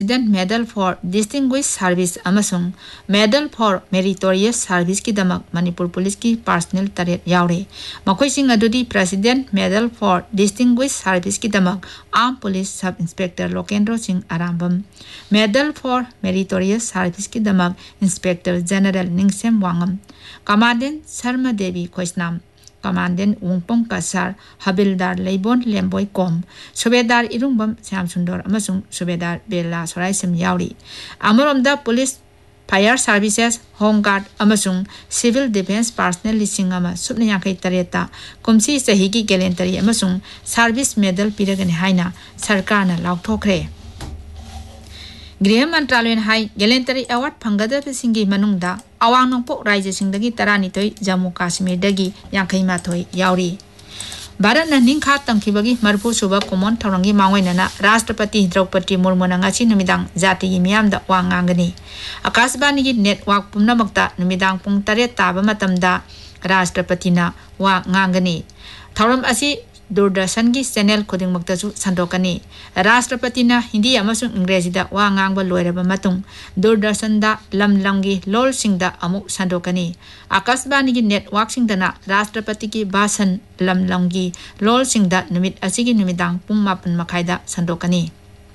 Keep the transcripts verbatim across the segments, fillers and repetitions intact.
President Medal for Distinguished Service amasung Medal for Meritorious Service ki damak Manipur Police ki personnel taret yaure. Makoi sing adudi President Medal for Distinguished Service ki damak Armed Police Sub Inspector Lokendro Singh Arambam, Medal for Meritorious Service ki damak Inspector General Ningsem Wangam, Commandant Sharma Devi Khoisnam, Commandant Wungpong Kasar, Habildar Leibon Lemboy Kom, Subedar Irungbam Samsundor amasung Subedar Bella Sorai Sem Yauri. Amoromda Police Fire Services, Home Guard amasung Civil Defense Personnel lising ama subna yakai tareta kumsi sahigi galentary amasung Service Medal piragani haina sarkarna lauthokre. Griha Mantralayan hai galentary award phangada singi manungda awang nongpok raija singdagi tarani toy Jammu Kashmir dagi yakai mathoi yauri. Bharat na ningkha tangkhibagi marfu suba common thorangi mangoinana Rashtrapati Draupadi Murmu na ngasi numidang jati gi miyamda wa ngangani. Akashbani gi network pumnamakta numidang pung taret taba matamda Rashtrapati na wa ngangani. Thoram asi Doordarshan gi channel khuding maktasu sandokani. Rashtrapati na Hindi amasung English da wa ngangba loiraba matung Doordarshan da lam lamgi lol singda amuk sandokani. Akashbani gi network singdana Rashtrapati ki bhasan lam lamgi lol singda numit asigi numidang pung mapan makhaida sandokani.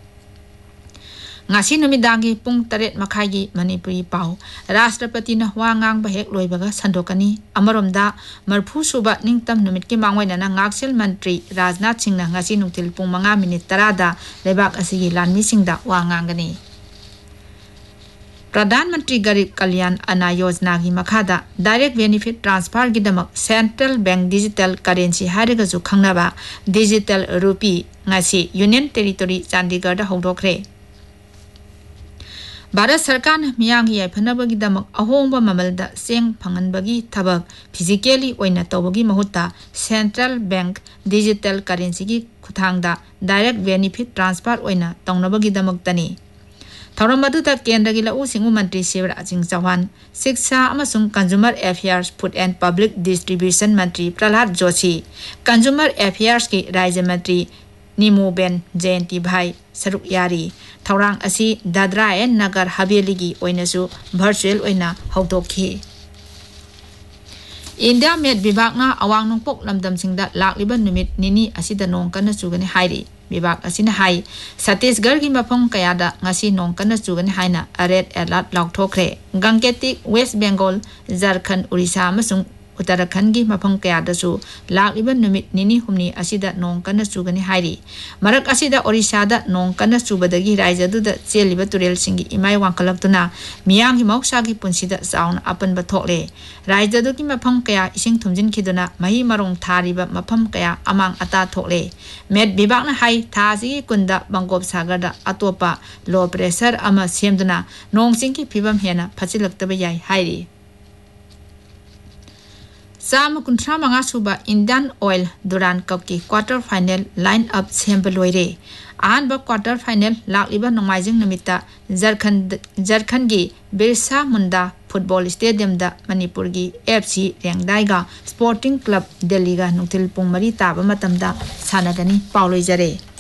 Ngasi numidangi pung taret makhagi Manipuri pau Rashtrapati na wa ngangba hek loibaga sandokani. Amaromda marphu suba ningtam numit ki mangwaina na ngaksel mantri Rajnath Singh na ngasi nungtil pung mga minit tarada lebak asigi lanmi singda wa ngangani. Pradhan Mantri Garib Kalyan Anna Yojana gi makhada direct benefit transfer gi damak Central Bank Digital Currency hariga ju khangnaba Digital Rupee ngasi Union Territory Chandigarh da hongdokre. Bharat Sarkar na miyang hi phanabagi damak ahongba mamalda seng phanganbagi thabak physically oina tawbagi mahutta Central Bank Digital Currency gi khuthangda direct benefit transfer oina tawnabagi damak tani. Thoram maduta kendra gi lau singu mantri Shivraj Singh Chauhan, Shiksha amasung Consumer Affairs Food and Public Distribution Mantri Prahlad Joshi, Consumer Affairs ki Rajya Mantri Nimu Ben Jayanti Bhai Saruk Yari. Thaurang asi Dadra and Nagar Haveli gi oinasu virtual oina hawdokhi. India Met Vibhag na awang nungpok lamdam singda lakliba numit nini asida nong kana chugani hairi. Vibhag asina hai Chhattisgarh gi mafam kayada ngasi nong kana chugani haina red alert laukthokre. Ganggetik West Bengal, Jharkhand, Orissa amasung Uttarakhand gi mafam kayadasu lakliba numit nini humni asida nong kana chugani hairi. Marak asida Orissa da nong kana chubadagi raija duda cheliba turel singi imai wangkalaktuna miyang hi mauksa gi punsida saun apan bathokle. Raija du gi mafam kaya ising thumjin khiduna mahi marong thariba mafam kaya amang ata thokle. Met Vibhag na hai thasi kunda Bangkok Sagar da atopa low pressure ama semduna nong singki phibam hena phachilaktaba yai hairi. Sam kuntra manga suba Indian Oil Duran Cup ki quarter final line up sembaloire. Ahan ba quarter final lakliba nongmaijing namita Jharkhand Jharkhand gi Birsa Munda Football Stadium da Manipur gi F C Rengdai ga Sporting Club Delhi ga nungtil pung mari taba matamda sanagani pauloi jare.